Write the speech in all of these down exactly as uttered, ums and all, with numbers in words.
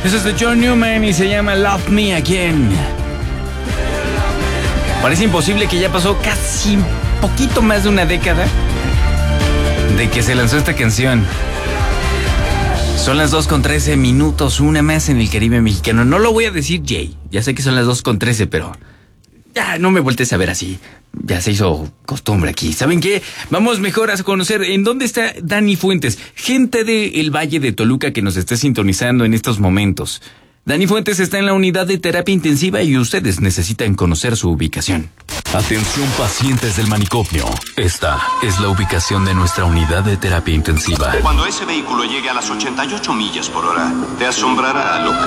Eso es de John Newman y se llama Love Me Again. Parece imposible que ya pasó casi un poquito más de una década de que se lanzó esta canción. Son las dos con trece minutos, una más en el Caribe mexicano. No lo voy a decir, Jay. Ya sé que son las dos con trece, pero ya no me voltees a ver así. Ya se hizo costumbre aquí. ¿Saben qué? Vamos mejor a conocer en dónde está Dani Fuentes. Gente del Valle de Toluca que nos esté sintonizando en estos momentos. Dani Fuentes está en la unidad de terapia intensiva y ustedes necesitan conocer su ubicación. Atención pacientes del manicomio. Esta es la ubicación de nuestra unidad de terapia intensiva. Cuando ese vehículo llegue a las ochenta y ocho millas por hora, te asombrará lo que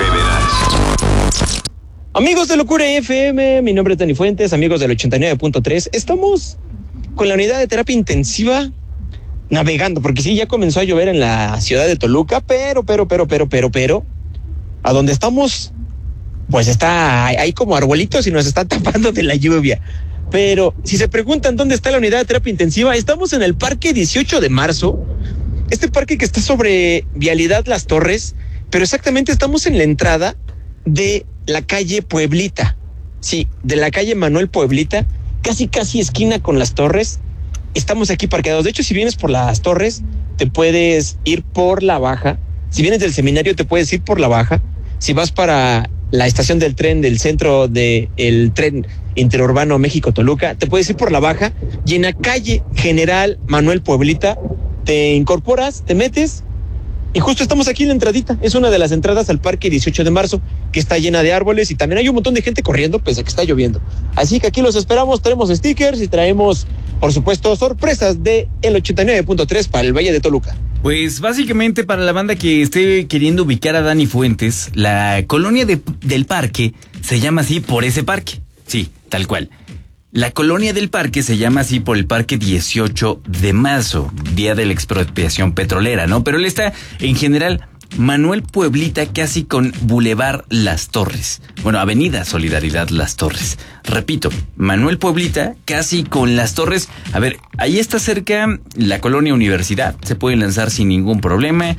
verás. Amigos de Locura F M, mi nombre es Dani Fuentes, amigos del ochenta y nueve punto tres. Estamos con la unidad de terapia intensiva navegando, porque sí, ya comenzó a llover en la ciudad de Toluca, pero, pero, pero, pero, pero, pero, a donde estamos, pues está, hay como arbolitos y nos están tapando de la lluvia. Pero si se preguntan dónde está la unidad de terapia intensiva, estamos en el Parque dieciocho de marzo, este parque que está sobre Vialidad Las Torres, pero exactamente estamos en la entrada de la calle Pueblita, sí, de la calle Manuel Pueblita, casi casi esquina con Las Torres. Estamos aquí parqueados. De hecho, si vienes por Las Torres, te puedes ir por la baja. Si vienes del seminario, te puedes ir por la baja. Si vas para la estación del tren del centro del tren interurbano México-Toluca, te puedes ir por la baja. Y en la calle General Manuel Pueblita, te incorporas, te metes. Y justo estamos aquí en la entradita. Es una de las entradas al Parque dieciocho de marzo, que está llena de árboles y también hay un montón de gente corriendo pese a que está lloviendo. Así que aquí los esperamos, traemos stickers y traemos, por supuesto, sorpresas de el ochenta y nueve punto tres para el Valle de Toluca. Pues básicamente para la banda que esté queriendo ubicar a Dani Fuentes, la colonia de, del parque se llama así por ese parque. Sí, tal cual. La colonia del parque se llama así por el Parque dieciocho de marzo, día de la expropiación petrolera, ¿no? Pero él está, en general, Manuel Pueblita, casi con Boulevard Las Torres. Bueno, Avenida Solidaridad Las Torres. Repito, Manuel Pueblita, casi con Las Torres. A ver, ahí está cerca la colonia Universidad. Se pueden lanzar sin ningún problema.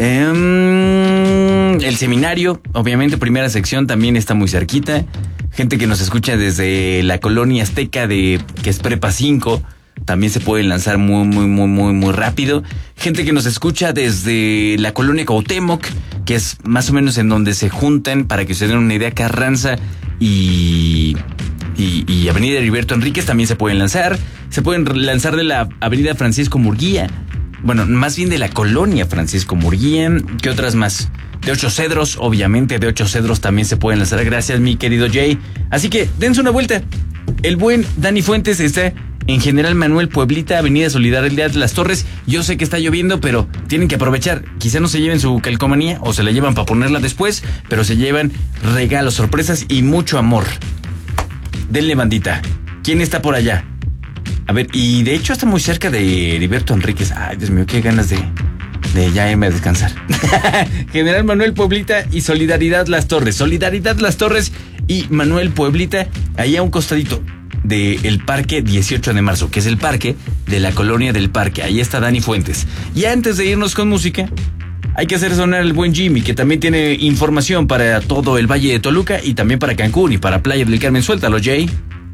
Eh, el seminario, obviamente, primera sección, también está muy cerquita. Gente que nos escucha desde la colonia Azteca, de que es Prepa cinco, también se pueden lanzar muy, muy, muy, muy, muy rápido. Gente que nos escucha desde la colonia Cuauhtémoc, que es más o menos en donde se juntan, para que se den una idea, Carranza y, y, y Avenida Heriberto Enríquez, también se pueden lanzar. Se pueden lanzar de la Avenida Francisco Murguía. Bueno, más bien de la colonia Francisco Murguía. ¿Qué otras más? De Ocho Cedros, obviamente, de Ocho Cedros también se pueden lanzar. Gracias, mi querido Jay. Así que, dense una vuelta. El buen Dani Fuentes está en General Manuel Pueblita, Avenida Solidaridad Las Torres. Yo sé que está lloviendo, pero tienen que aprovechar. Quizá no se lleven su calcomanía o se la llevan para ponerla después, pero se llevan regalos, sorpresas y mucho amor. Denle, bandita. ¿Quién está por allá? A ver, y de hecho está muy cerca de Heriberto Enríquez. Ay, Dios mío, qué ganas de... de ya irme a descansar. General Manuel Pueblita y Solidaridad Las Torres. Solidaridad Las Torres y Manuel Pueblita, ahí a un costadito del Parque dieciocho de marzo, que es el parque de la colonia del Parque. Ahí está Dani Fuentes. Y antes de irnos con música, hay que hacer sonar el buen Jimmy, que también tiene información para todo el Valle de Toluca y también para Cancún y para Playa del Carmen. Suéltalo, Jay.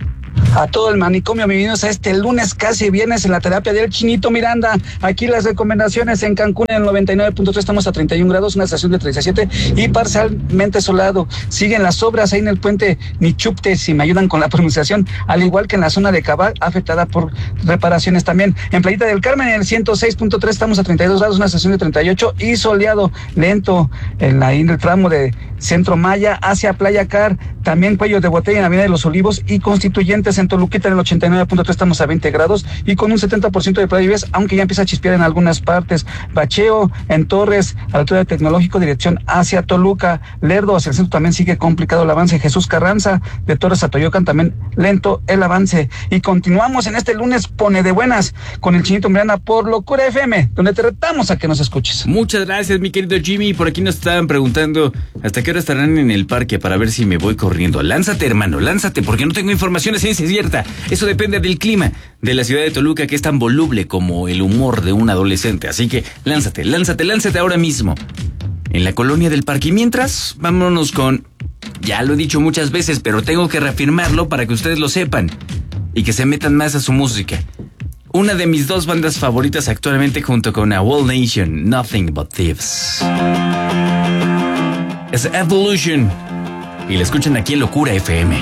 A todo el manicomio, bienvenidos a este lunes, casi viernes, en la terapia del Chinito Miranda. Aquí las recomendaciones: en Cancún, en el noventa y nueve punto tres, estamos a treinta y un grados, una estación de treinta y siete y parcialmente solado. Siguen las obras ahí en el puente Nichupte, si me ayudan con la pronunciación, al igual que en la zona de Cabal, afectada por reparaciones también. En Playita del Carmen, en el ciento seis punto tres, estamos a treinta y dos grados, una estación de treinta y ocho y soleado, lento en, la, en el tramo de Centro Maya hacia Playa Car, también Cuello de Botella en Avenida de los Olivos y Constituyentes. En Toluquita, en el ochenta y nueve punto tres, estamos a veinte grados y con un setenta por ciento de probabilidades, aunque ya empieza a chispear en algunas partes. Bacheo en Torres, a la altura del Tecnológico, dirección hacia Toluca. Lerdo hacia el centro también sigue complicado el avance. Jesús Carranza, de Torres a Toyocan, también lento el avance. Y continuamos en este lunes pone de buenas con el Chinito Miranda por Locura F M, donde te retamos a que nos escuches. Muchas gracias, mi querido Jimmy. Por aquí nos estaban preguntando hasta qué hora estarán en el parque para ver si me voy corriendo. Lánzate, hermano, lánzate, porque no tengo información ciencia cierta. Eso depende del clima de la ciudad de Toluca, que es tan voluble como el humor de un adolescente. Así que lánzate, lánzate, lánzate ahora mismo. en la colonia del Parque. Y mientras, vámonos con, ya lo he dicho muchas veces, pero tengo que reafirmarlo para que ustedes lo sepan y que se metan más a su música. Una de mis dos bandas favoritas actualmente junto con A Whole Nation, Nothing But Thieves. Es Evolution. Y la escuchan aquí en Locura F M.